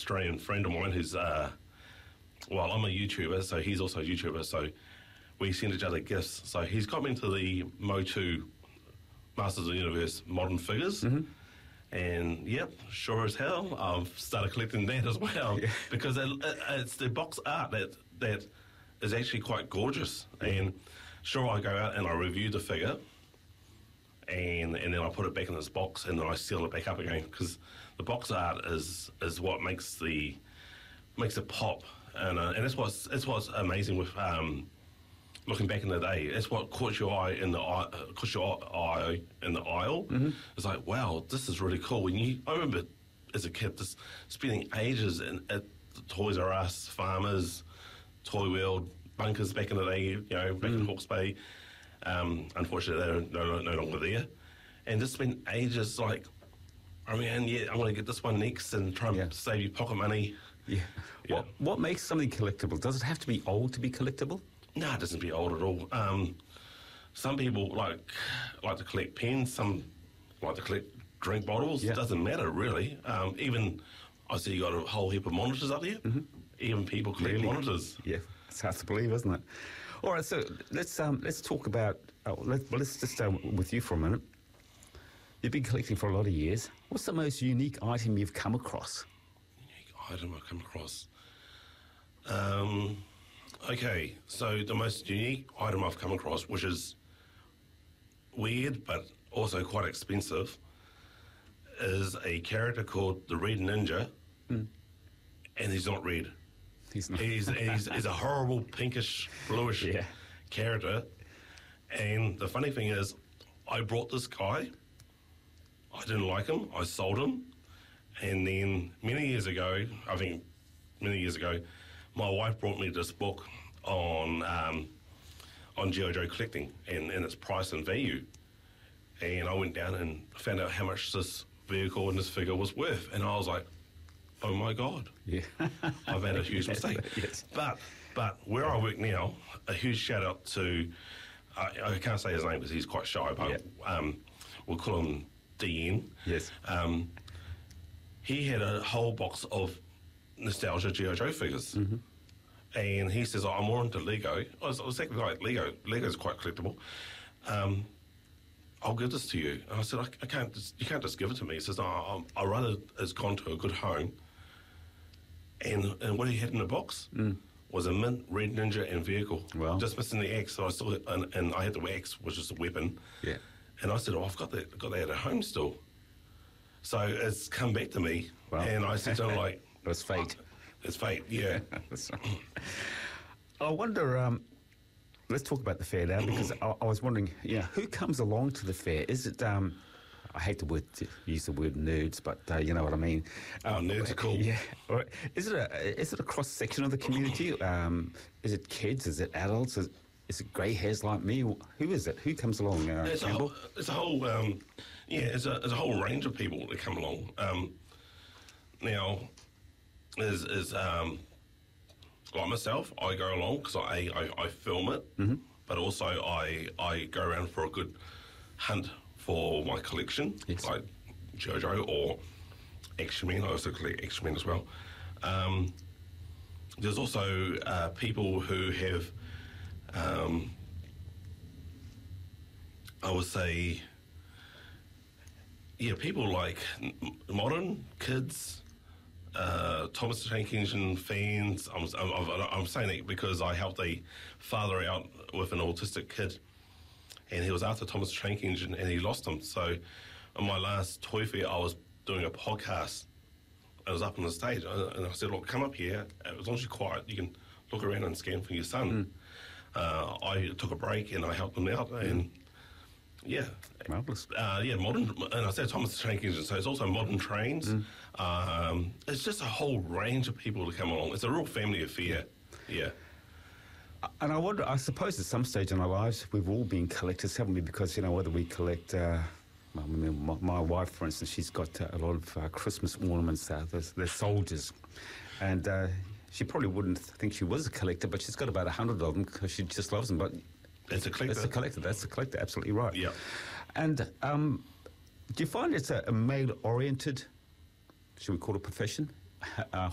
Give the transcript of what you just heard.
Australian friend of mine who's, I'm a YouTuber, so he's also a YouTuber, so we send each other gifts. So he's got me into the Motu Masters of the Universe Modern Figures. And, yep, sure as hell, I've started collecting that as well. Because it's the box art that is actually quite gorgeous. And sure, I go out and I review the figure, and then I put it back in this box, and then I seal it back up again, because the box art is what makes it pop, and that's what's amazing with looking back in the day. That's what caught your eye in the aisle. It's like, wow, this is really cool. I remember as a kid just spending ages at the Toys R Us, Farmers, Toy World, Bunkers back in the day, back in Hawke's Bay. Unfortunately, they're no longer there. And just spent ages like, I'm going to get this one next and try and save you pocket money. Yeah. What makes something collectible? Does it have to be old to be collectible? No, it doesn't be old at all. Some people like to collect pens. Some like to collect drink bottles. It doesn't matter, really. Even, I see you got a whole heap of monitors up here. Even people collect monitors. Yeah, it's hard to believe, isn't it? All right, so let's talk about. Let's just stay with you for a minute. You've been collecting for a lot of years. What's the most unique item you've come across? Unique item I've come across. Okay, so the most unique item I've come across, which is weird but also quite expensive, is a character called the Red Ninja, and he's not red. He's not. He's a horrible pinkish, bluish character. And the funny thing is, I brought this guy. I didn't like him. I sold him. And then many years ago, my wife brought me this book on G.I. Joe collecting and its price and value. And I went down and found out how much this vehicle and this figure was worth. And I was like, oh my God. Yeah. I've had a huge mistake. Yes. But where I work now, a huge shout out to, I can't say his name because he's quite shy, but we'll call him DN. Yes. He had a whole box of nostalgia G.I. Joe figures. And he says, I'm more into Lego. I was exactly like Lego. Lego's quite collectible. I'll give this to you. And I said, you can't just give it to me. He says, no, I'd rather it's gone to a good home. And what he had in the box was a mint Red Ninja and vehicle. Wow. Just missing the axe. So I still and I had the axe, which is a weapon. Yeah. And I said, I've got that at home still. So it's come back to me. Wow. And I said to him, like... It was fate. It's fate, yeah. That's right. I wonder, let's talk about the fair now, because I was wondering, who comes along to the fair? Is it, I hate to use the word nerds, but you know what I mean. Nerds are cool. Yeah. Is it a cross-section of the community? Is it kids? Is it adults? Is it grey hairs like me? Who is it? Who comes along, Campbell? It's a whole range of people that come along. Now... is like myself, I go along because I film it, but also I go around for a good hunt for my collection, like G.I. Joe or Action Man. I also collect Action Man as well. There's also people who have, I would say, people like modern kids. Thomas the Tank Engine fans. I'm saying it because I helped a father out with an autistic kid, and he was after Thomas the Tank Engine, and he lost him. So, on my last toy fair, I was doing a podcast. I was up on the stage, and I said, "Look, come up here. As long as you're quiet, you can look around and scan for your son." I took a break and I helped him out, and marvelous. Modern, and I said Thomas the Tank Engine, so it's also modern trains. It's just a whole range of people to come along. It's a real family affair. Yeah. And I suppose at some stage in our lives, we've all been collectors, haven't we? Because, whether we collect, my wife, for instance, she's got a lot of Christmas ornaments, they're soldiers. And she probably wouldn't think she was a collector, but she's got about 100 of them because she just loves them. But it's a collector. That's a collector, absolutely right. Yeah. And do you find it's a male-oriented, should we call it profession,